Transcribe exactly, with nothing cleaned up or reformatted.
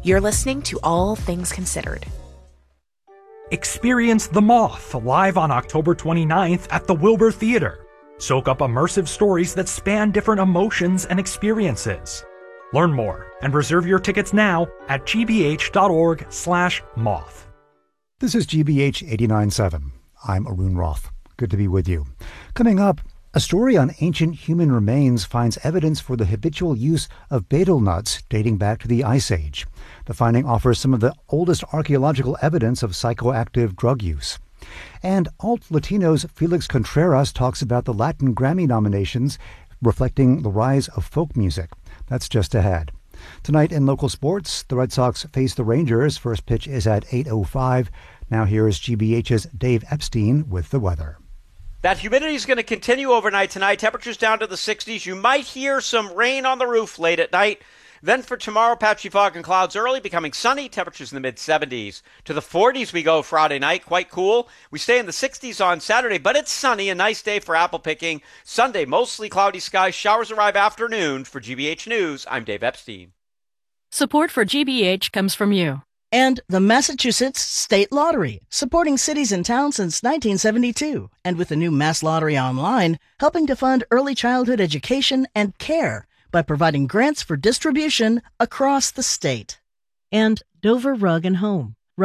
You're listening to All Things Considered. Experience The Moth live on October twenty-ninth at the Wilbur Theater. Soak up immersive stories that span different emotions and experiences. Learn more and reserve your tickets now at gbh.org slash moth. This is G B H eighty-nine point seven. I'm Arun Roth. Good to be with you. Coming up, a story on ancient human remains finds evidence for the habitual use of betel nuts dating back to the Ice Age. The finding offers some of the oldest archaeological evidence of psychoactive drug use. And alt-Latino's Felix Contreras talks about the Latin Grammy nominations reflecting the rise of folk music. That's just ahead. Tonight in local sports, the Red Sox face the Rangers. First pitch is at eight oh five. Now here is G B H's Dave Epstein with the weather. That humidity is going to continue overnight tonight. Temperatures down to the sixties. You might hear some rain on the roof late at night. Then for tomorrow, patchy fog and clouds early, becoming sunny. Temperatures in the mid-seventies. To the forties we go Friday night, quite cool. We stay in the sixties on Saturday, but it's sunny, a nice day for apple picking. Sunday, mostly cloudy skies. Showers arrive afternoon. For G B H News, I'm Dave Epstein. Support for G B H comes from you. And the Massachusetts State Lottery, supporting cities and towns since nineteen seventy-two. And with the new Mass Lottery Online, helping to fund early childhood education and care by providing grants for distribution across the state. And Dover Rug and Home,